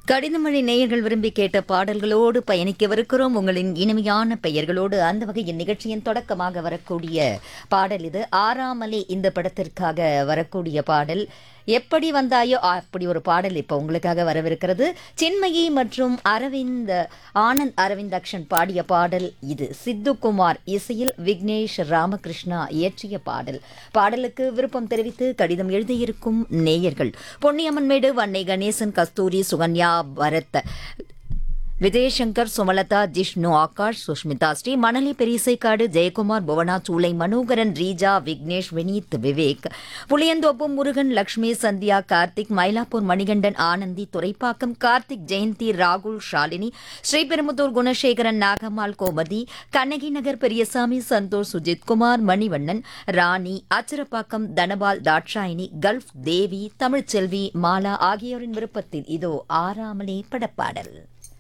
கடிதமழை நேயர்கள் விரும்பி கேட்ட பாடல்களோடு பயணிக்கவிருக்கிறோம். உங்களின் இனிமையான பெயர்களோடு அந்த வகையின் நிகழ்ச்சியின் தொடக்கமாக வரக்கூடிய பாடல் இது. ஆறாமலே இந்த படத்திற்காக வரக்கூடிய பாடல். எப்படி வந்தாயோ அப்படி ஒரு பாடல் இப்போ உங்களுக்காக வரவிருக்கிறது. சின்மயி மற்றும் ஆனந்த் அரவிந்தாக்ஷன் பாடிய பாடல் இது. சித்துக்குமார் இசையில் விக்னேஷ் ராமகிருஷ்ணா இயற்றிய பாடல். பாடலுக்கு விருப்பம் தெரிவித்து கடிதம் எழுதியிருக்கும் நேயர்கள் பொன்னியம்மன்மேடு, வன்னை கணேசன், கஸ்தூரி, சுகன்யா, பரத், விஜயசங்கர், சுமலதா, ஜிஷ்ணு, ஆகாஷ், சுஷ்மிதா, ஸ்ரீ மணலி, பெரிசைக்காடு, ஜெயக்குமார், புவனா, சூளை, மனோகரன், ரீஜா, விக்னேஷ், வினீத், விவேக், புளியந்தோப்பு, முருகன், லக்ஷ்மி, சந்தியா, கார்த்திக், மயிலாப்பூர், மணிகண்டன், ஆனந்தி, துரைப்பாக்கம், கார்த்திக், ஜெயந்தி, ராகுல், ஷாலினி, ஸ்ரீபெரும்புதூர், குணசேகரன், நாகம்மாள், கோமதி, கண்ணகி நகர், பெரியசாமி, சந்தோஷ், சுஜித்குமார், மணிவண்ணன், ராணி, அச்சிரப்பாக்கம், தனபால், தாட்சாயினி, கல்ஃப், தேவி, தமிழ்ச்செல்வி, மாலா ஆகியோரின் விருப்பத்தில் இதோ ஆறாமலே படப்பாடல்.